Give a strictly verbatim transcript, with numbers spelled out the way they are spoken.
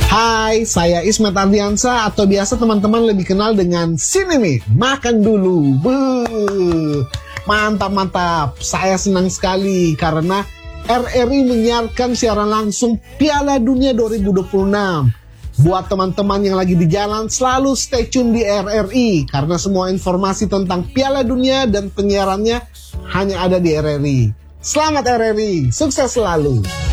Hai, saya Ismet Ardiansa atau biasa teman-teman lebih kenal dengan Sineme. Makan dulu. Beuh. Mantap, mantap. Saya senang sekali karena R R I menyiarkan siaran langsung Piala Dunia dua ribu dua puluh enam. Buat teman-teman yang lagi di jalan, selalu stay tune di R R I karena semua informasi tentang Piala Dunia dan penyiarannya hanya ada di R R I. Selamat R R I, sukses selalu.